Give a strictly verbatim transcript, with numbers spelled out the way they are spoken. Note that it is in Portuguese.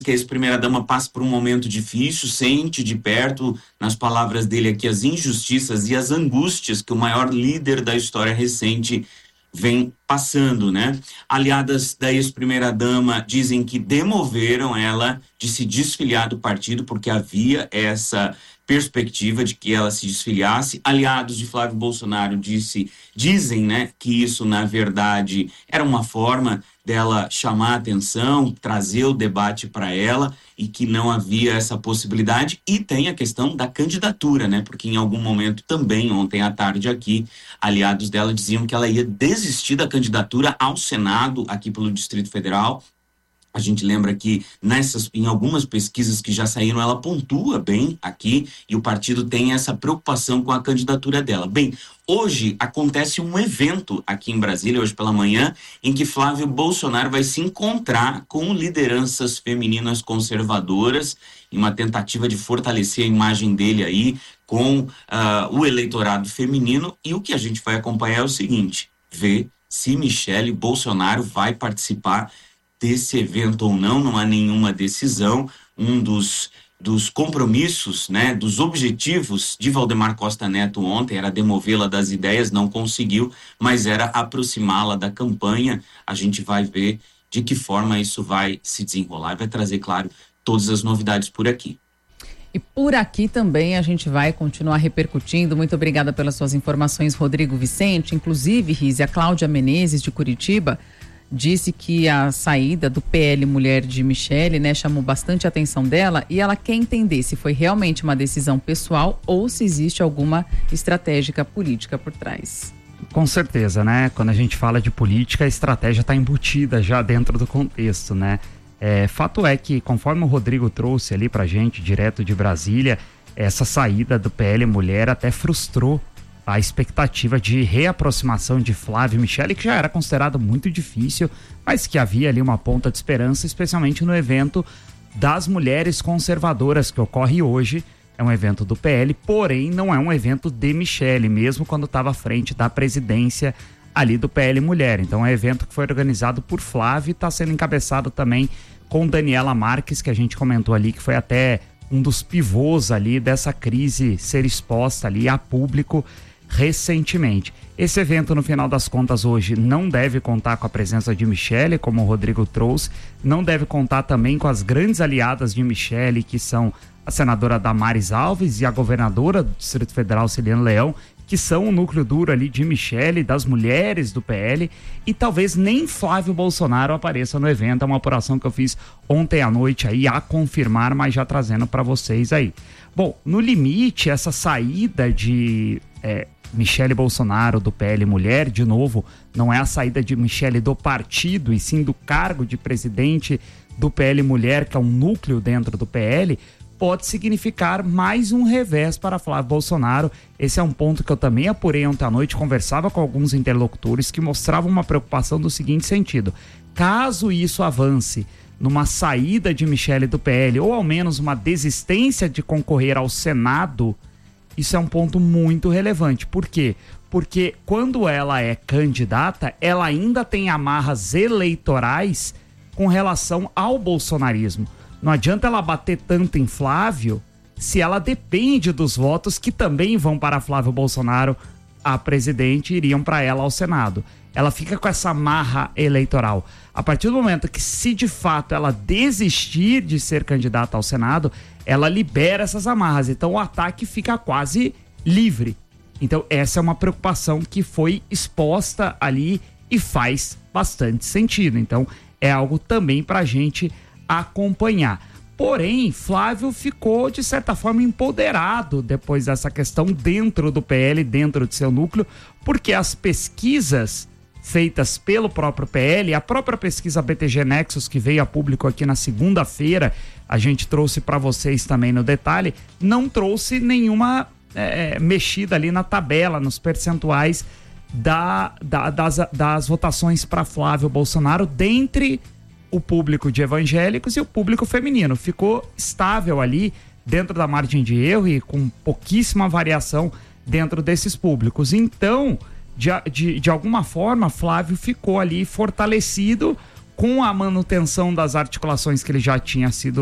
que a ex-primeira-dama passa por um momento difícil, sente de perto, nas palavras dele aqui, as injustiças e as angústias que o maior líder da história recente vem passando, né? Aliadas da ex-primeira-dama dizem que demoveram ela de se desfiliar do partido porque havia essa perspectiva de que ela se desfiliasse. Aliados de Flávio Bolsonaro disse, dizem, né, que isso na verdade era uma forma dela chamar a atenção, trazer o debate para ela e que não havia essa possibilidade. E tem a questão da candidatura, né? Porque em algum momento também, ontem à tarde aqui, aliados dela diziam que ela ia desistir da candidatura ao Senado aqui pelo Distrito Federal. A gente lembra que nessas, em algumas pesquisas que já saíram, ela pontua bem aqui e o partido tem essa preocupação com a candidatura dela. Bem, hoje acontece um evento aqui em Brasília, hoje pela manhã, em que Flávio Bolsonaro vai se encontrar com lideranças femininas conservadoras em uma tentativa de fortalecer a imagem dele aí com uh, o eleitorado feminino. E o que a gente vai acompanhar é o seguinte, ver se Michele Bolsonaro vai participar desse evento ou não. Não há nenhuma decisão. Um dos, dos compromissos, né, dos objetivos de Valdemar Costa Neto ontem era demovê-la das ideias, não conseguiu, mas era aproximá-la da campanha. A gente vai ver de que forma isso vai se desenrolar, vai trazer, claro, todas as novidades por aqui. E por aqui também a gente vai continuar repercutindo. Muito obrigada pelas suas informações, Rodrigo Vicente. Inclusive, Rizzi, a Cláudia Menezes, de Curitiba, disse que a saída do P L Mulher de Michele, né, chamou bastante a atenção dela e ela quer entender se foi realmente uma decisão pessoal ou se existe alguma estratégia política por trás. Com certeza, né? Quando a gente fala de política, a estratégia está embutida já dentro do contexto, né? É, fato é que, conforme o Rodrigo trouxe ali pra gente, direto de Brasília, essa saída do P L Mulher até frustrou a expectativa de reaproximação de Flávio e Michele, que já era considerado muito difícil, mas que havia ali uma ponta de esperança, especialmente no evento das mulheres conservadoras que ocorre hoje. É um evento do P L, porém não é um evento de Michele, mesmo quando estava à frente da presidência ali do P L Mulher. Então é um evento que foi organizado por Flávio e está sendo encabeçado também com Daniela Marques, que a gente comentou ali, que foi até um dos pivôs ali dessa crise ser exposta ali a público recentemente. Esse evento, no final das contas, hoje não deve contar com a presença de Michele, como o Rodrigo trouxe, não deve contar também com as grandes aliadas de Michele, que são a senadora Damares Alves e a governadora do Distrito Federal, Celiane Leão, que são o núcleo duro ali de Michele, das mulheres do P L, e talvez nem Flávio Bolsonaro apareça no evento. É uma apuração que eu fiz ontem à noite aí, a confirmar, mas já trazendo para vocês aí. Bom, no limite, essa saída de é, Michele Bolsonaro do P L Mulher, de novo, não é a saída de Michele do partido, e sim do cargo de presidente do P L Mulher, que é um núcleo dentro do P L, pode significar mais um revés para Flávio Bolsonaro. Esse é um ponto que eu também apurei ontem à noite, conversava com alguns interlocutores que mostravam uma preocupação do seguinte sentido: caso isso avance numa saída de Michele do P L, ou ao menos uma desistência de concorrer ao Senado, isso é um ponto muito relevante. Por quê? Porque quando ela é candidata, ela ainda tem amarras eleitorais com relação ao bolsonarismo. Não adianta ela bater tanto em Flávio se ela depende dos votos que também vão para Flávio Bolsonaro, a presidente, e iriam para ela ao Senado. Ela fica com essa marra eleitoral. A partir do momento que, se de fato ela desistir de ser candidata ao Senado, ela libera essas amarras. Então o ataque fica quase livre. Então essa é uma preocupação que foi exposta ali e faz bastante sentido. Então é algo também para a gente acompanhar. Porém, Flávio ficou, de certa forma, empoderado depois dessa questão dentro do P L, dentro de seu núcleo, porque as pesquisas feitas pelo próprio P L, a própria pesquisa B T G Nexus, que veio a público aqui na segunda-feira, a gente trouxe para vocês também no detalhe, não trouxe nenhuma é, mexida ali na tabela, nos percentuais da, da, das, das votações para Flávio Bolsonaro, dentre o público de evangélicos e o público feminino. Ficou estável ali dentro da margem de erro e com pouquíssima variação dentro desses públicos. Então, de, de, de alguma forma, Flávio ficou ali fortalecido com a manutenção das articulações que ele já tinha sido